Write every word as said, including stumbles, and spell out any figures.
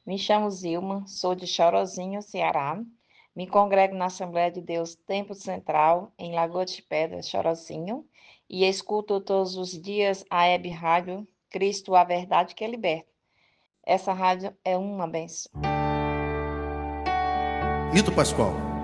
Me chamo Zilma, sou de Chorozinho, Ceará. Me congrego na Assembleia de Deus Tempo Central, em Lagoa de Pedras, Chorozinho, e escuto todos os dias a Web Rádio Cristo, a Verdade que Liberta. Essa rádio é uma benção. Rito Pascoal.